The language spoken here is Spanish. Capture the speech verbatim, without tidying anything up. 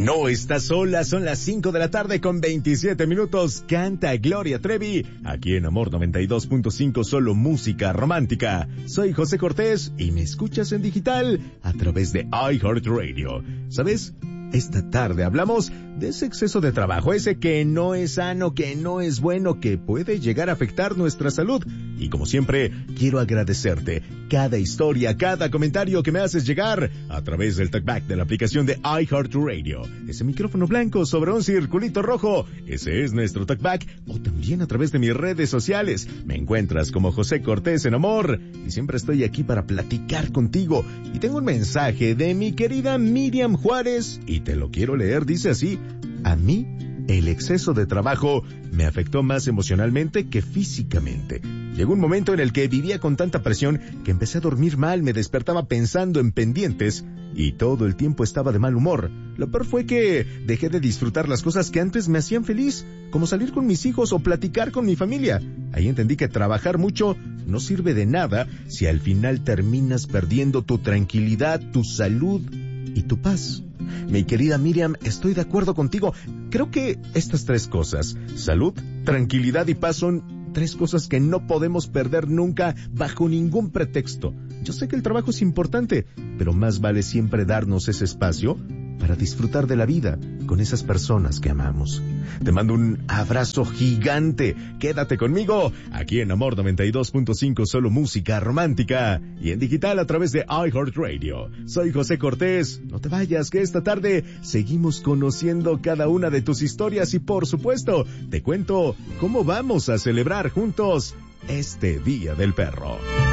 No estás sola, son las cinco de la tarde con veintisiete minutos. Canta Gloria Trevi, aquí en Amor noventa y dos punto cinco, solo música romántica. Soy José Cortés y me escuchas en digital a través de iHeartRadio. ¿Sabes? Esta tarde hablamos de ese exceso de trabajo, ese que no es sano, que no es bueno, que puede llegar a afectar nuestra salud. Y como siempre, quiero agradecerte cada historia, cada comentario que me haces llegar a través del talkback de la aplicación de iHeartRadio. Ese micrófono blanco sobre un circulito rojo, ese es nuestro talkback. O también a través de mis redes sociales. Me encuentras como José Cortés en Amor y siempre estoy aquí para platicar contigo. Y tengo un mensaje de mi querida Miriam Juárez y te lo quiero leer. Dice así: a mí el exceso de trabajo me afectó más emocionalmente que físicamente. Llegó un momento en el que vivía con tanta presión que empecé a dormir mal, me despertaba pensando en pendientes y todo el tiempo estaba de mal humor. Lo peor fue que dejé de disfrutar las cosas que antes me hacían feliz, como salir con mis hijos o platicar con mi familia. Ahí entendí que trabajar mucho no sirve de nada si al final terminas perdiendo tu tranquilidad, tu salud y tu paz. Mi querida Miriam, estoy de acuerdo contigo. Creo que estas tres cosas, salud, tranquilidad y paz, son tres cosas que no podemos perder nunca bajo ningún pretexto. Yo sé que el trabajo es importante, pero más vale siempre darnos ese espacio para disfrutar de la vida con esas personas que amamos. Te mando un abrazo gigante. Quédate conmigo aquí en Amor noventa y dos punto cinco, solo música romántica y en digital a través de iHeartRadio. Soy José Cortés. No te vayas, que esta tarde seguimos conociendo cada una de tus historias y por supuesto te cuento cómo vamos a celebrar juntos este Día del Perro.